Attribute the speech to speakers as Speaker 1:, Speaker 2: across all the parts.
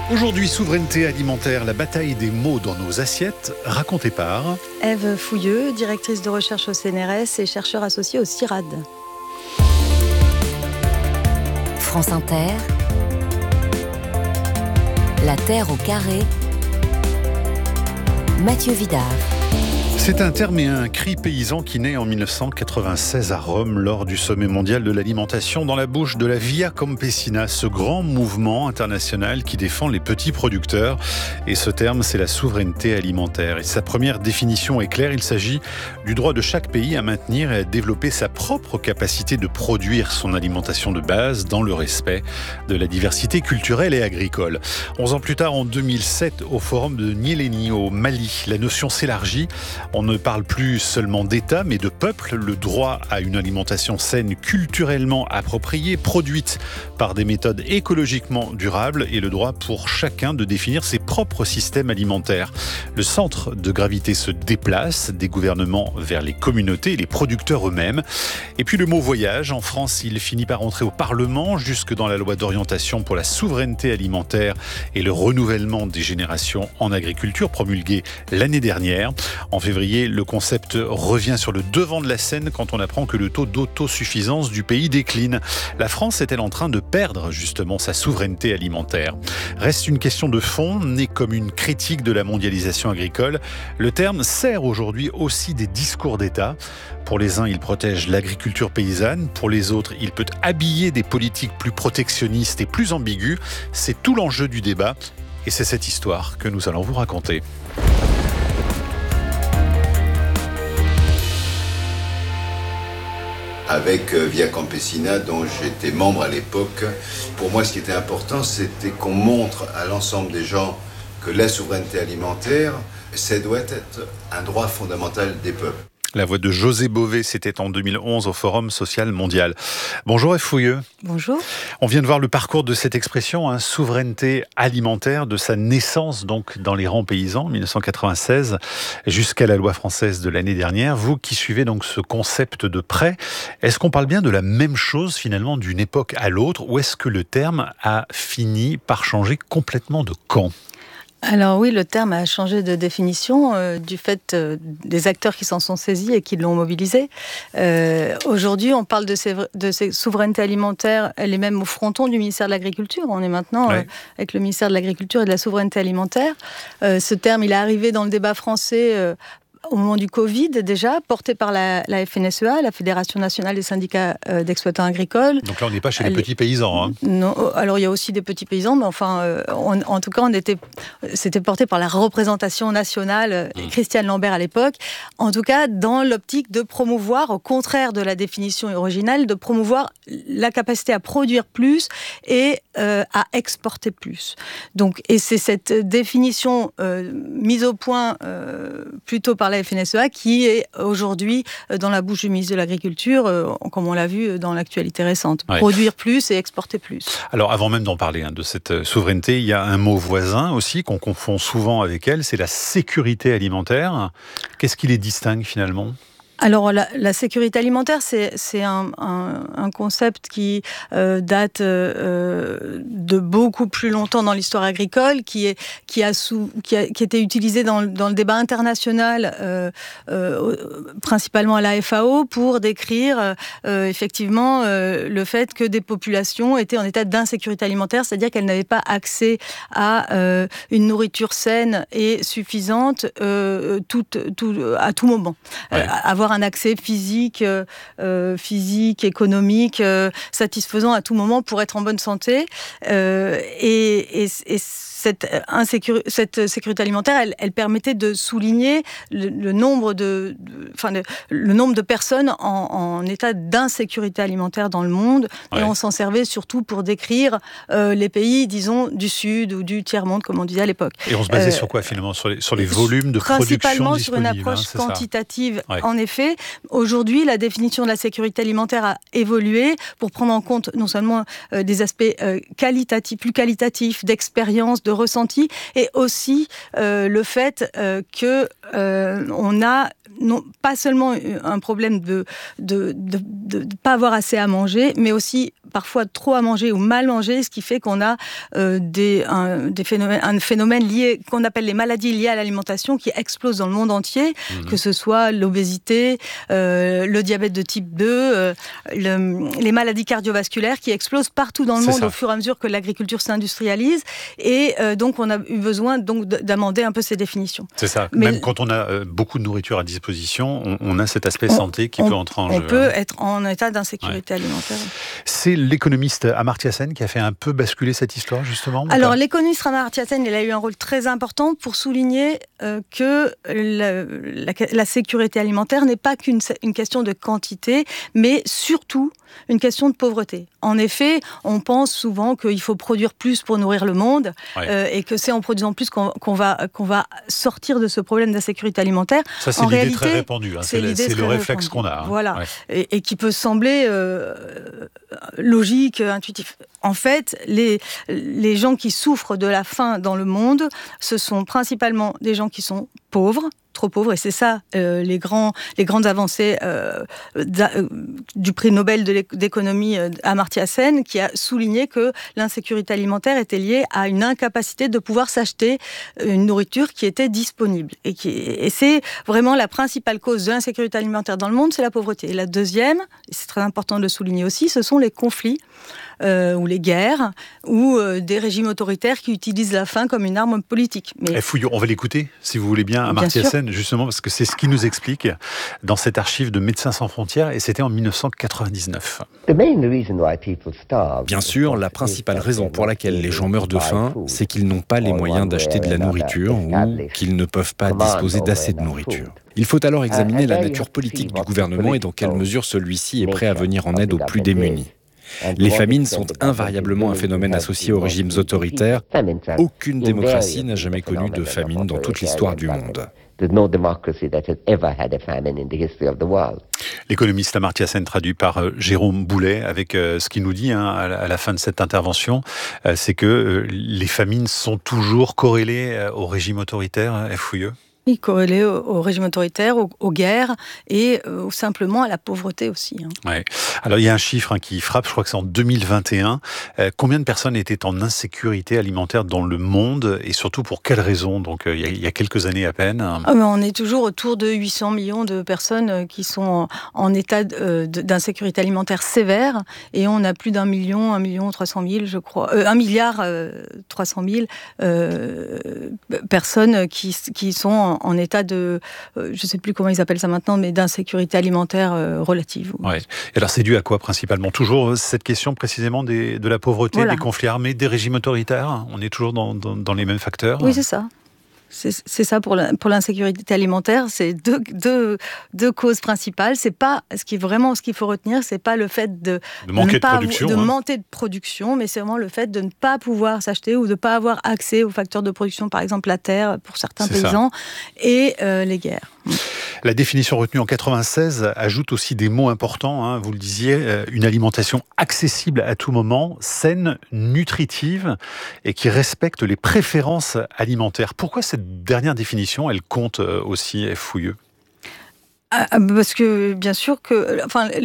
Speaker 1: Aujourd'hui, souveraineté alimentaire, la bataille des mots dans nos assiettes, racontée par
Speaker 2: Ève Fouilleux, directrice de recherche au CNRS et chercheur associé au CIRAD.
Speaker 3: France Inter, La Terre au carré, Mathieu Vidard.
Speaker 1: C'est un terme et un cri paysan qui naît en 1996 à Rome lors du sommet mondial de l'alimentation dans la bouche de la Via Campesina, ce grand mouvement international qui défend les petits producteurs. Et ce terme, c'est la souveraineté alimentaire. Et sa première définition est claire, il s'agit du droit de chaque pays à maintenir et à développer sa propre capacité de produire son alimentation de base dans le respect de la diversité culturelle et agricole. 11 ans plus tard, en 2007, au forum de Nyéléni au Mali, la notion s'élargit. On ne parle plus seulement d'État, mais de peuple. Le droit à une alimentation saine, culturellement appropriée, produite par des méthodes écologiquement durables et le droit pour chacun de définir ses propres systèmes alimentaires. Le centre de gravité se déplace des gouvernements vers les communautés et les producteurs eux-mêmes. Et puis le mot voyage, en France, il finit par entrer au Parlement, jusque dans la loi d'orientation pour la souveraineté alimentaire et le renouvellement des générations en agriculture, promulguée l'année dernière. En février, le concept revient sur le devant de la scène quand on apprend que le taux d'autosuffisance du pays décline. La France est-elle en train de perdre justement sa souveraineté alimentaire ? Reste une question de fond, née comme une critique de la mondialisation agricole. Le terme sert aujourd'hui aussi des discours d'État. Pour les uns, il protège l'agriculture paysanne. Pour les autres, il peut habiller des politiques plus protectionnistes et plus ambiguës. C'est tout l'enjeu du débat. Et c'est cette histoire que nous allons vous raconter.
Speaker 4: Avec Via Campesina, dont j'étais membre à l'époque. Pour moi, ce qui était important, c'était qu'on montre à l'ensemble des gens que la souveraineté alimentaire, ça doit être un droit fondamental des peuples.
Speaker 1: La voix de José Bové, c'était en 2011 au Forum social mondial. Bonjour Ève Fouilleux.
Speaker 2: Bonjour.
Speaker 1: On vient de voir le parcours de cette expression, souveraineté alimentaire, de sa naissance donc dans les rangs paysans, 1996, jusqu'à la loi française de l'année dernière. Vous qui suivez donc ce concept de près, est-ce qu'on parle bien de la même chose finalement d'une époque à l'autre, ou est-ce que le terme a fini par changer complètement de camp ?
Speaker 2: Alors oui, le terme a changé de définition du fait des acteurs qui s'en sont saisis et qui l'ont mobilisé. Aujourd'hui, on parle de ces souverainetés alimentaires, elle est même au fronton du ministère de l'Agriculture. On est maintenant avec le ministère de l'Agriculture et de la souveraineté alimentaire. Ce terme, il est arrivé dans le débat français au moment du Covid, déjà, porté par la FNSEA, la Fédération nationale des syndicats d'exploitants agricoles.
Speaker 1: Donc là, on n'est pas chez les petits paysans. Hein.
Speaker 2: Non, alors il y a aussi des petits paysans, mais enfin, en tout cas, c'était porté par la représentation nationale, Christiane Lambert à l'époque. En tout cas, dans l'optique de promouvoir, au contraire de la définition originale, de promouvoir la capacité à produire plus et à exporter plus. Donc, et c'est cette définition mise au point plutôt par la FNSEA qui est aujourd'hui dans la bouche du ministre de l'Agriculture, comme on l'a vu dans l'actualité récente. Ouais. Produire plus et exporter plus.
Speaker 1: Alors avant même d'en parler de cette souveraineté, il y a un mot voisin aussi qu'on confond souvent avec elle, c'est la sécurité alimentaire. Qu'est-ce qui les distingue finalement ?
Speaker 2: Alors la sécurité alimentaire, c'est un concept qui date de beaucoup plus longtemps dans l'histoire agricole, qui était utilisé dans le débat international, principalement à la FAO, pour décrire effectivement le fait que des populations étaient en état d'insécurité alimentaire, c'est-à-dire qu'elles n'avaient pas accès à une nourriture saine et suffisante à tout moment. Ouais. Avoir un accès physique, économique, satisfaisant à tout moment pour être en bonne santé. Et cette sécurité alimentaire, elle permettait de souligner le nombre de personnes en état d'insécurité alimentaire dans le monde. Ouais. Et on s'en servait surtout pour décrire les pays, disons, du Sud ou du tiers-monde, comme on disait à l'époque.
Speaker 1: Et on se basait sur quoi finalement ? Sur les volumes de production
Speaker 2: principalement
Speaker 1: disponibles,
Speaker 2: sur une approche quantitative.
Speaker 1: Ouais.
Speaker 2: En effet, aujourd'hui, la définition de la sécurité alimentaire a évolué pour prendre en compte non seulement des aspects plus qualitatifs, d'expérience, de ressenti, et aussi le fait que on a non, pas seulement un problème de pas avoir assez à manger, mais aussi parfois trop à manger ou mal manger, ce qui fait qu'on a un phénomène lié, qu'on appelle les maladies liées à l'alimentation, qui explosent dans le monde entier, que ce soit l'obésité, le diabète de type 2, les maladies cardiovasculaires qui explosent partout dans le monde au fur et à mesure que l'agriculture s'industrialise. Et donc, on a eu besoin d'amender un peu ces définitions.
Speaker 1: C'est ça. Même quand on a beaucoup de nourriture à disposition, on a cet aspect santé qui peut entrer en jeu.
Speaker 2: On peut être en état d'insécurité alimentaire.
Speaker 1: C'est l'économiste Amartya Sen qui a fait un peu basculer cette histoire, justement.
Speaker 2: Alors, l'économiste Amartya Sen, il a eu un rôle très important pour souligner que la sécurité alimentaire n'est pas qu'une question de quantité, mais surtout une question de pauvreté. En effet, on pense souvent qu'il faut produire plus pour nourrir le monde, et que c'est en produisant plus qu'on va sortir de ce problème d'insécurité alimentaire.
Speaker 1: Ça, c'est l'idée très répandue. C'est le réflexe qu'on a.
Speaker 2: Voilà. Ouais. Et qui peut sembler logique, intuitif. En fait, les gens qui souffrent de la faim dans le monde, ce sont principalement des gens qui sont pauvres, trop pauvres, et c'est ça les grandes avancées du prix Nobel d'économie Amartya Sen, qui a souligné que l'insécurité alimentaire était liée à une incapacité de pouvoir s'acheter une nourriture qui était disponible. Et c'est vraiment la principale cause de l'insécurité alimentaire dans le monde, c'est la pauvreté. Et la deuxième, et c'est très important de le souligner aussi, ce sont les conflits ou les guerres, ou des régimes autoritaires qui utilisent la faim comme une arme politique. Mais...
Speaker 1: Fouillot, on va l'écouter, si vous voulez bien, Amartya Sen, justement, parce que c'est ce qui nous explique dans cette archive de Médecins sans frontières, et c'était en 1999.
Speaker 5: Bien sûr, la principale raison pour laquelle les gens meurent de faim, c'est qu'ils n'ont pas les moyens d'acheter de la nourriture, ou qu'ils ne peuvent pas disposer d'assez de nourriture. Il faut alors examiner la nature politique du gouvernement et dans quelle mesure celui-ci est prêt à venir en aide aux plus démunis. Les famines sont invariablement un phénomène associé aux régimes autoritaires. Aucune démocratie n'a jamais connu de famine dans toute l'histoire du monde.
Speaker 1: L'économiste Amartya Sen, traduit par Jérôme Boulet, avec ce qu'il nous dit à la fin de cette intervention, c'est que les famines sont toujours corrélées au régime autoritaire, Fouilleux.
Speaker 2: Corrélé au régime autoritaire, aux guerres et simplement à la pauvreté aussi.
Speaker 1: Ouais. Alors il y a un chiffre qui frappe, je crois que c'est en 2021. Combien de personnes étaient en insécurité alimentaire dans le monde et surtout pour quelles raisons? Donc il y a quelques années à peine.
Speaker 2: On est toujours autour de 800 millions de personnes qui sont en état d'insécurité alimentaire sévère, et on a plus d'1 million 300 000, je crois, 1 milliard 300 000 personnes qui sont en état de, je ne sais plus comment ils appellent ça maintenant, mais d'insécurité alimentaire relative.
Speaker 1: Ouais. Et alors c'est dû à quoi principalement? Toujours cette question précisément de la pauvreté, des conflits armés, des régimes autoritaires? On est toujours dans les mêmes facteurs?
Speaker 2: Oui, c'est ça. C'est ça pour l'insécurité alimentaire, c'est deux causes principales. C'est pas ce qu'il faut retenir, c'est pas le fait de manquer de production, mais c'est vraiment le fait de ne pas pouvoir s'acheter ou de ne pas avoir accès aux facteurs de production, par exemple la terre pour certains paysans, et les guerres.
Speaker 1: La définition retenue en 1996 ajoute aussi des mots importants, vous le disiez, une alimentation accessible à tout moment, saine, nutritive et qui respecte les préférences alimentaires. Pourquoi cette dernière définition, elle compte aussi, Fouilleux?
Speaker 2: Parce que bien sûr que,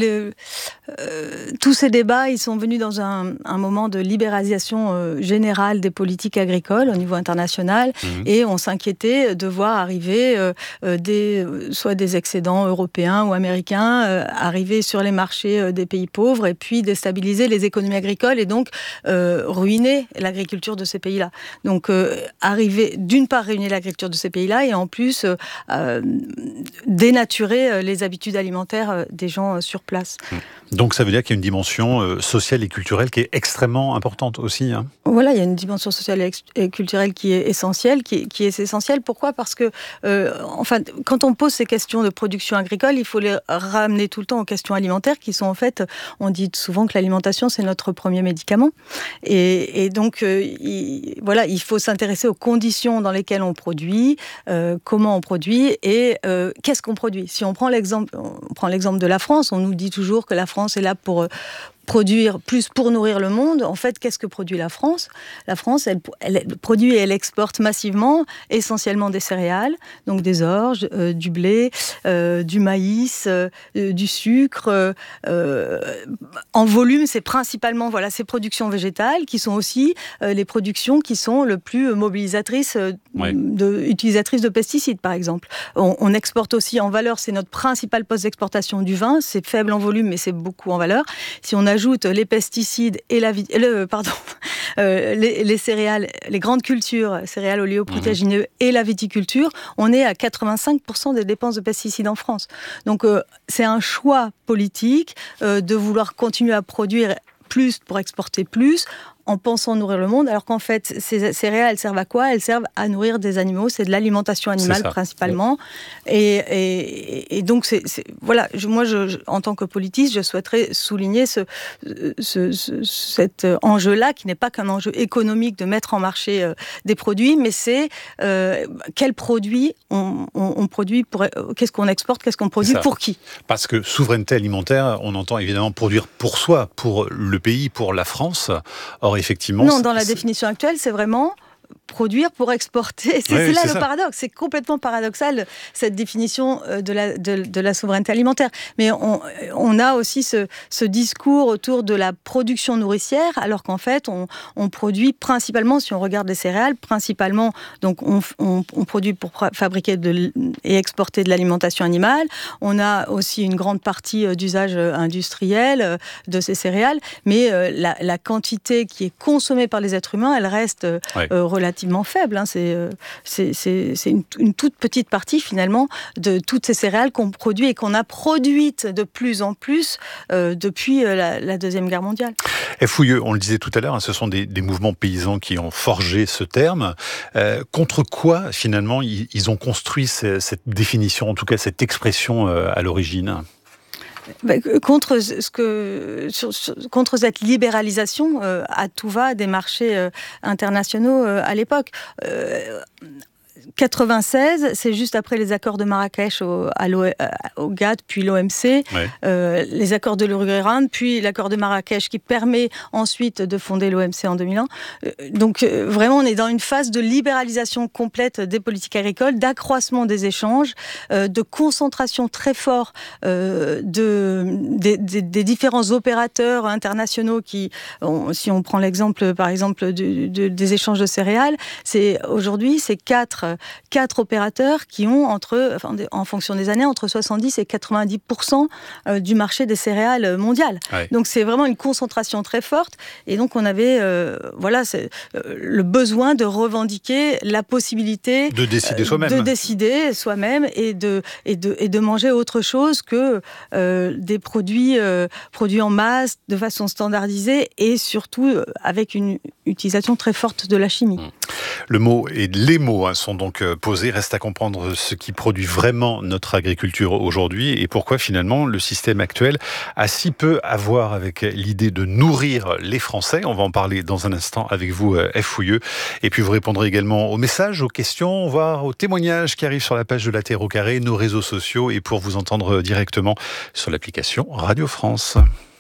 Speaker 2: tous ces débats, ils sont venus dans un moment de libéralisation générale des politiques agricoles au niveau international, et on s'inquiétait de voir arriver soit des excédents européens ou américains arriver sur les marchés des pays pauvres et puis déstabiliser les économies agricoles et donc ruiner l'agriculture de ces pays-là. Donc d'une part ruiner l'agriculture de ces pays-là et en plus dénaturer les habitudes alimentaires des gens sur place.
Speaker 1: Donc ça veut dire qu'il y a une dimension sociale et culturelle qui est extrêmement importante aussi.
Speaker 2: Voilà, il y a une dimension sociale et culturelle qui est essentielle, qui est essentielle. Pourquoi ? Parce que, quand on pose ces questions de production agricole, il faut les ramener tout le temps aux questions alimentaires qui sont en fait, on dit souvent que l'alimentation c'est notre premier médicament. Et donc, il faut s'intéresser aux conditions dans lesquelles on produit, comment on produit et qu'est-ce qu'on produit. Si on prend l'exemple de la France, on nous dit toujours que la France est là pour produire plus pour nourrir le monde. En fait, qu'est-ce que produit la France ? La France, elle produit et elle exporte massivement, essentiellement des céréales, donc des orges, du blé, du maïs, du sucre. En volume, c'est principalement ces productions végétales qui sont aussi les productions qui sont le plus mobilisatrices, utilisatrices de pesticides, par exemple. On exporte aussi en valeur, c'est notre principal poste d'exportation du vin, c'est faible en volume, mais c'est beaucoup en valeur. Si on ajoute les pesticides et les céréales, les grandes cultures, céréales oléoprotéagineux et la viticulture, on est à 85% des dépenses de pesticides en France. Donc c'est un choix politique de vouloir continuer à produire plus pour exporter plus, en pensant nourrir le monde, alors qu'en fait, ces céréales, elles servent à quoi ? Elles servent à nourrir des animaux, c'est de l'alimentation animale principalement. Et donc, voilà, moi, en tant que politiste, je souhaiterais souligner cet enjeu-là, qui n'est pas qu'un enjeu économique de mettre en marché des produits, mais c'est quels produits on produit, qu'est-ce qu'on exporte, qu'est-ce qu'on produit, pour qui ?
Speaker 1: Parce que souveraineté alimentaire, on entend évidemment produire pour soi, pour le pays, pour la France. Or, effectivement...
Speaker 2: Non, dans la définition actuelle, c'est vraiment produire pour exporter. C'est là le paradoxe. C'est complètement paradoxal, cette définition de la souveraineté alimentaire. Mais on a aussi ce discours autour de la production nourricière, alors qu'en fait, on produit principalement, si on regarde les céréales, principalement, donc on produit pour fabriquer et exporter de l'alimentation animale. On a aussi une grande partie d'usage industriel de ces céréales, mais la quantité qui est consommée par les êtres humains, elle reste relativement faible. C'est une toute petite partie finalement de toutes ces céréales qu'on produit et qu'on a produites de plus en plus depuis la Deuxième Guerre mondiale.
Speaker 1: Fouilleux, on le disait tout à l'heure, ce sont des mouvements paysans qui ont forgé ce terme. Contre quoi finalement ils ont construit cette définition, en tout cas cette expression à l'origine ?
Speaker 2: Contre cette libéralisation à tout va des marchés internationaux à l'époque. 96, c'est juste après les accords de Marrakech au GATT, puis l'OMC, les accords de l'Uruguay, puis l'accord de Marrakech qui permet ensuite de fonder l'OMC en 2001. Donc vraiment, on est dans une phase de libéralisation complète des politiques agricoles, d'accroissement des échanges, de concentration très forte des différents opérateurs internationaux qui, si on prend l'exemple par exemple des échanges de céréales, aujourd'hui c'est quatre opérateurs qui ont en fonction des années, entre 70 et 90% du marché des céréales mondial. Donc c'est vraiment une concentration très forte. Et donc on avait le besoin de revendiquer la possibilité
Speaker 1: de décider
Speaker 2: soi-même et de manger autre chose que des produits en masse, de façon standardisée et surtout avec une utilisation très forte de la chimie.
Speaker 1: Le mot et les mots sont donc posés. Reste à comprendre ce qui produit vraiment notre agriculture aujourd'hui et pourquoi finalement le système actuel a si peu à voir avec l'idée de nourrir les Français. On va en parler dans un instant avec vous, Fouilleux. Et puis vous répondrez également aux messages, aux questions, voire aux témoignages qui arrivent sur la page de La Terre au Carré, nos réseaux sociaux et pour vous entendre directement sur l'application Radio France.